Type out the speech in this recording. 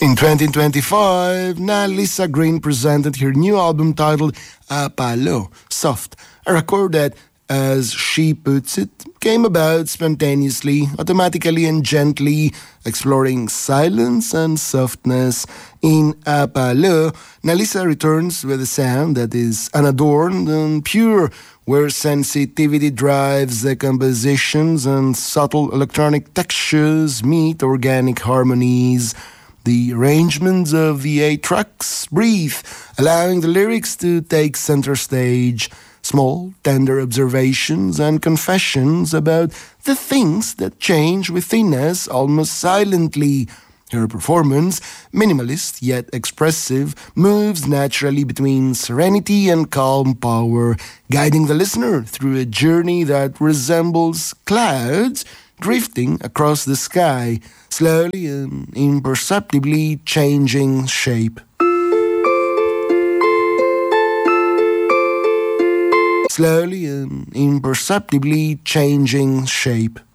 In 2025, Nalisa Green presented her new album titled Apalo, Soft, a record that, as she puts it, came about spontaneously, automatically and gently, exploring silence and softness. In Apalo, Nalisa returns with a sound that is unadorned and pure, where sensitivity drives the compositions and subtle electronic textures meet organic harmonies. The arrangements of the 8 tracks breathe, allowing the lyrics to take center stage. Small, tender observations and confessions about the things that change within us almost silently. Her performance, minimalist yet expressive, moves naturally between serenity and calm power, guiding the listener through a journey that resembles clouds drifting across the sky, slowly and imperceptibly changing shape. Slowly and imperceptibly changing shape.